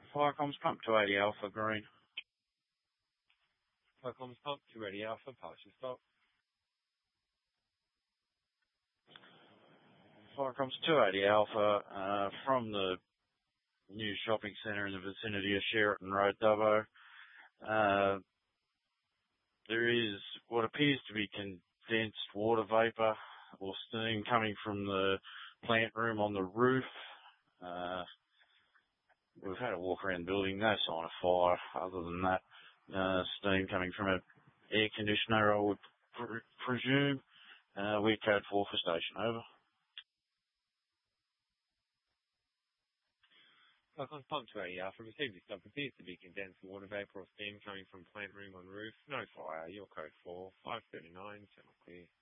Fire comms pump to 80 Alpha Green. Fire comms pump to 80 Alpha, partial stop. Fire comms 280 Alpha from the new shopping centre in the vicinity of Sheraton Road, Dubbo. There is what appears to be condensed water vapour or steam coming from the plant room on the roof. We've had a walk around the building, no sign of fire other than that. Steam coming from an air conditioner, I would presume. We're code 4 for station, over. Fire comms pump to 80 Alpha, received this stop, appears to be condensed water vapour or steam coming from plant room on roof. No fire, your code 4, 539, channel clear.